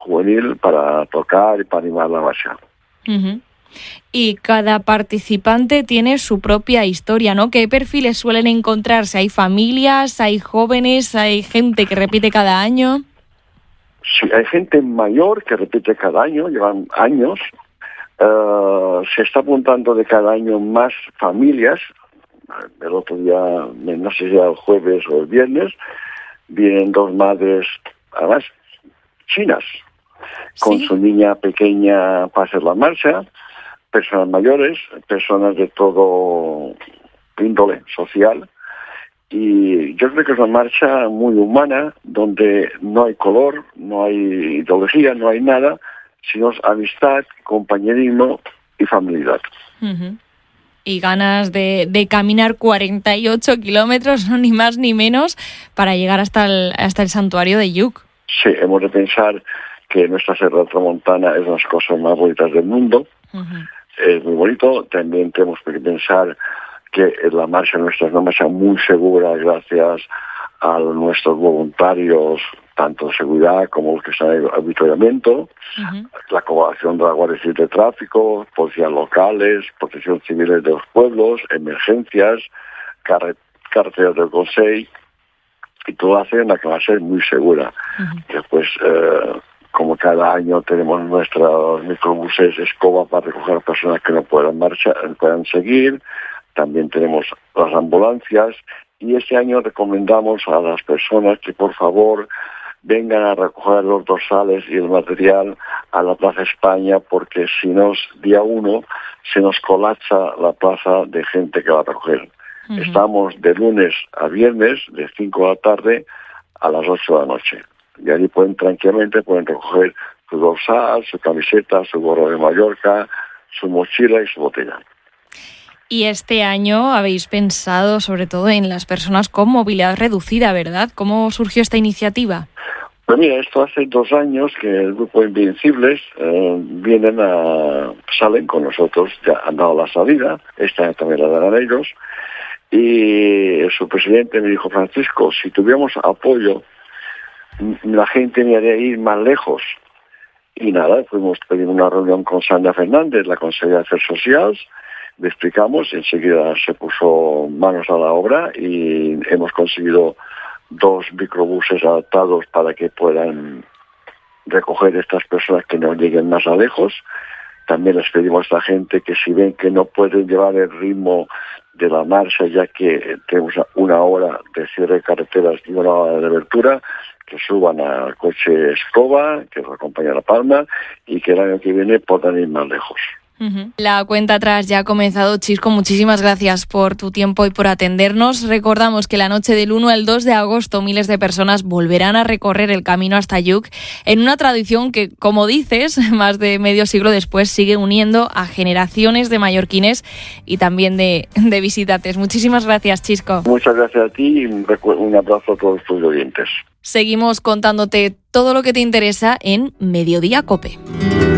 juvenil para tocar y para animar la marcha. Uh-huh. Y cada participante tiene su propia historia, ¿no? ¿Qué perfiles suelen encontrarse? ¿Hay familias, hay jóvenes, hay gente que repite cada año? Sí, hay gente mayor que repite cada año, llevan años. Se está apuntando de cada año más familias. El otro día, no sé si era el jueves o el viernes, vienen 2 madres, además, chinas, con su niña pequeña para hacer la marcha, personas mayores, personas de todo índole social. Y yo creo que es una marcha muy humana, donde no hay color, no hay ideología, no hay nada, sino amistad, compañerismo y familiaridad. Uh-huh. Y ganas de caminar 48 kilómetros, no ni más ni menos, para llegar hasta el santuario de Lluc. Sí, hemos de pensar que nuestra Serra Tramontana es una de las cosas más bonitas del mundo. Uh-huh. Es muy bonito. También tenemos que pensar que la marcha nuestra es una marcha muy segura gracias a nuestros voluntarios, tanto de seguridad como los que están en avituallamiento, uh-huh. La colaboración de la Guardia Civil de Tráfico, policías locales, protección civil de los pueblos, emergencias, carreteras del Consejo, y todo hace una clase muy segura. Uh-huh. Después, como cada año tenemos nuestros microbuses escoba para recoger a personas que no puedan seguir, también tenemos las ambulancias, y este año recomendamos a las personas que por favor vengan a recoger los dorsales y el material a la Plaza España, porque si no, día 1 se nos colapsa la plaza de gente que va a recoger. Uh-huh. Estamos de lunes a viernes, de 5 de la tarde a las 8 de la noche. Y allí tranquilamente pueden recoger su dorsal, su camiseta, su gorro de Mallorca, su mochila y su botella. Y este año habéis pensado sobre todo en las personas con movilidad reducida, ¿verdad? ¿Cómo surgió esta iniciativa? Pues mira, esto hace 2 años que el grupo Invencibles salen con nosotros, ya han dado la salida, este año también la darán ellos, y su presidente me dijo: Francisco, si tuviéramos apoyo, la gente me haría ir más lejos. Y nada, fuimos a pedir una reunión con Sandra Fernández, la consejera de Afers Socials, le explicamos, enseguida se puso manos a la obra y hemos conseguido 2 microbuses adaptados para que puedan recoger estas personas que no lleguen más a lejos. También les pedimos a esta gente que si ven que no pueden llevar el ritmo de la marcha, ya que tenemos 1 hora de cierre de carreteras y 1 hora de abertura, que suban al coche escoba, que los acompañe a La Palma y que el año que viene puedan ir más lejos. Uh-huh. La cuenta atrás ya ha comenzado, Chisco. Muchísimas gracias por tu tiempo y por atendernos. Recordamos que la noche del 1 al 2 de agosto miles de personas volverán a recorrer el camino hasta Lluc en una tradición que, como dices, más de medio siglo después sigue uniendo a generaciones de mallorquines y también de visitantes. Muchísimas gracias, Chisco. Muchas gracias a ti y un abrazo a todos tus oyentes. Seguimos contándote todo lo que te interesa en Mediodía COPE.